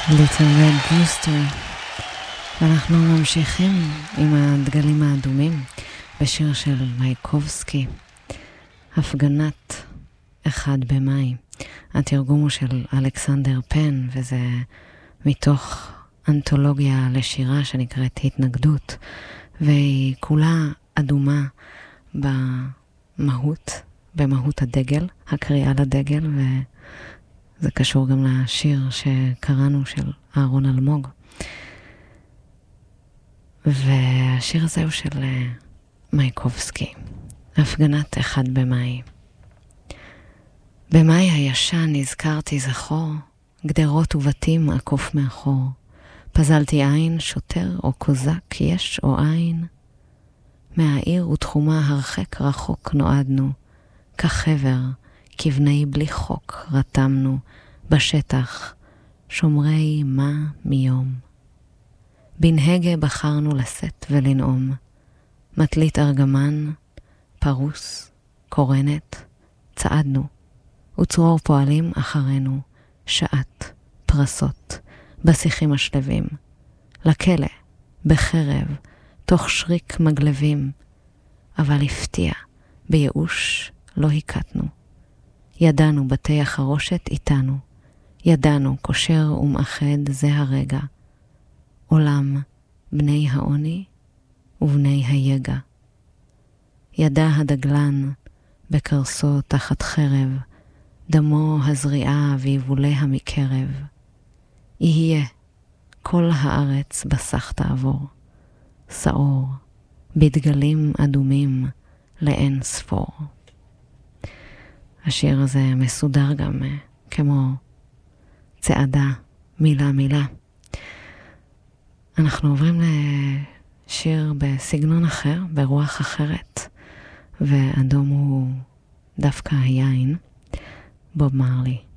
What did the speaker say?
Little Red Rooster. ואנחנו ממשיכים עם הדגלים האדומים בשיר של מייקובסקי, הפגנת 1 במאי. התרגום הוא של אלכסנדר פן, וזה מתוך אנתולוגיה לשירה שנקראת התנגדות, והיא כולה אדומה במהות הדגל, הקריאה לדגל, וזה קשור גם לשיר שקראנו של אהרון אלמוג. והשיר הזה הוא של מייקובסקי, הפגנת 1 במאי. במאי הישן נזכרתי זכור, גדרות ובתים עקוף מאחור. פזלתי עין, שוטר או קוזק, יש או עין. מהעיר ותחומה הרחק רחוק נועדנו, כחבר, כבני בלי חוק רתמנו, בשטח, שומרי מה מיום. בנהגה בחרנו לשאת ולנעום, מטלית ארגמן, פרוס, קורנת, צעדנו, וצרור פועלים אחרינו, שעת, פרסות, בשיחים השלבים, לכלא, בחרב, תוך שריק מגלבים, אבל הפתיע, בייאוש לא הכתנו. ידענו בתי החרושת איתנו, ידענו קושר ומאחד זה הרגע, עולם בני העוני ובני היגע. ידע הדגלן בקרסו תחת חרב, דמו הזריעה ויבוליה מקרב. יהיה כל הארץ בסך תעבור, סעור בדגלים אדומים לאין ספור. השיר הזה מסודר גם כמו צעדה, מילה מילה. אנחנו עוברים לשיר בסגנון אחר, ברוח אחרת, ואדום הוא דווקא היין, בוב מרלי.